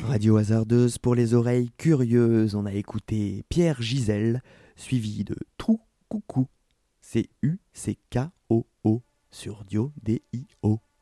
Radio hasardeuse pour les oreilles curieuses, on a écouté Pierre Gisèle, suivi de Trou Coucou, C-U-C-K-O-O, sur Dio D-I-O.